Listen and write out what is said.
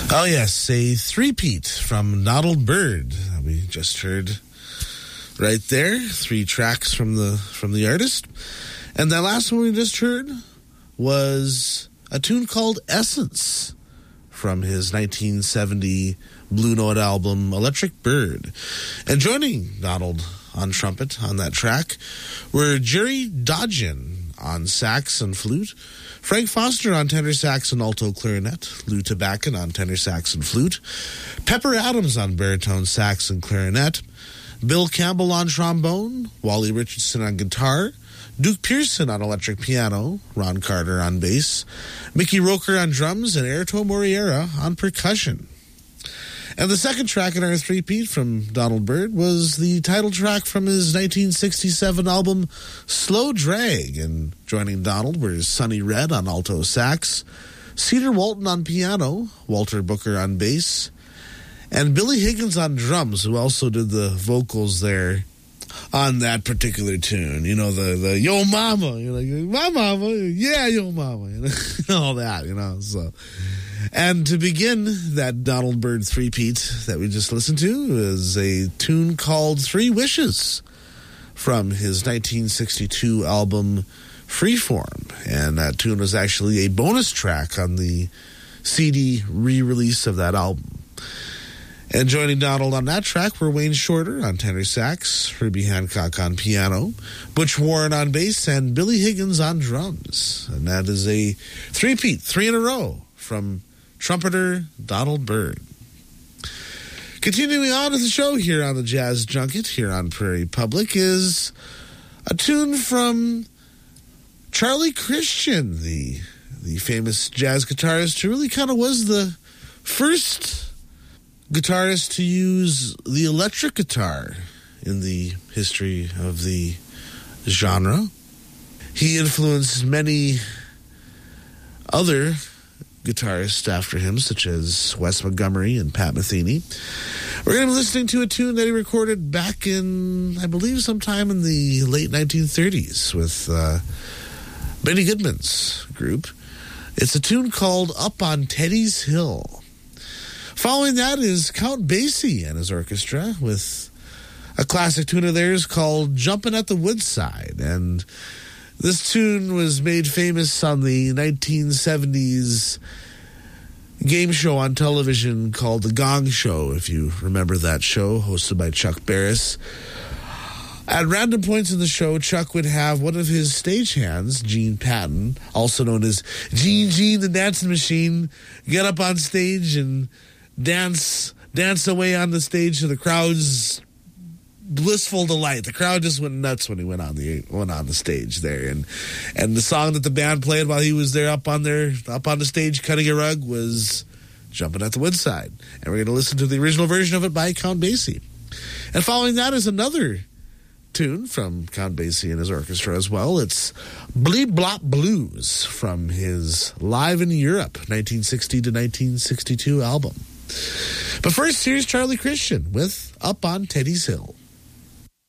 Oh, yes, a three-peat from Donald Byrd that we just heard right there. 3 tracks from the artist. And that last one we just heard was a tune called Essence from his 1970 Blue Note album, Electric Bird. And joining Donald on trumpet on that track were Jerry Dodgen on sax and flute, Frank Foster on tenor sax and alto clarinet, Lou Tabakin on tenor sax and flute, Pepper Adams on baritone sax and clarinet, Bill Campbell on trombone, Wally Richardson on guitar, Duke Pearson on electric piano, Ron Carter on bass, Mickey Roker on drums, and Airto Moriera on percussion. And the second track in our three-peat from Donald Byrd was the title track from his 1967 album, Slow Drag. And joining Donald were Sonny Red on alto sax, Cedar Walton on piano, Walter Booker on bass, and Billy Higgins on drums, who also did the vocals there on that particular tune. You know, the Yo Mama, you know, my mama, yeah, Yo Mama, you know, all that, you know, so... And to begin that Donald Byrd three-peat that we just listened to is a tune called 3 Wishes from his 1962 album Freeform. And that tune was actually a bonus track on the CD re-release of that album. And joining Donald on that track were Wayne Shorter on tenor sax, Herbie Hancock on piano, Butch Warren on bass, and Billy Higgins on drums. And that is a three-peat, 3 in a row, from trumpeter Donald Byrd. Continuing on with the show here on the Jazz Junket, here on Prairie Public, is a tune from Charlie Christian, the famous jazz guitarist who really kind of was the first guitarist to use the electric guitar in the history of the genre. He influenced many other guitarists after him, such as Wes Montgomery and Pat Metheny. We're going to be listening to a tune that he recorded back in, I believe, sometime in the late 1930s with Benny Goodman's group. It's a tune called Up on Teddy's Hill. Following that is Count Basie and his orchestra with a classic tune of theirs called Jumpin' at the Woodside. And this tune was made famous on the 1970s game show on television called The Gong Show, if you remember that show, hosted by Chuck Barris. At random points in the show, Chuck would have one of his stagehands, Gene Patton, also known as Gene the Dancing Machine, get up on stage and dance away on the stage to the crowd's blissful delight. The crowd just went nuts when he went on the stage there, and the song that the band played while he was there up on the stage cutting a rug was Jumpin' at the Woodside. And we're going to listen to the original version of it by Count Basie. And following that is another tune from Count Basie and his orchestra as well. It's Bleep Blop Blues from his Live in Europe 1960 to 1962 album. But first, here's Charlie Christian with Up on Teddy's Hill.